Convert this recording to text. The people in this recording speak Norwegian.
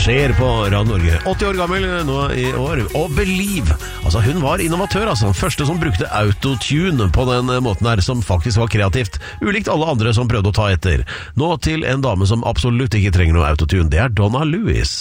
skjer på Radio Norge. 80 år gammel nå i år. Og Believe. Altså, hun var innovatør, altså. Første som brukte autotune på den måten her, som faktisk var kreativt. Ulikt alle andre som prøvde å ta etter. Nå til en dame som absolutt ikke trenger noe autotune. Det er Donna Lewis.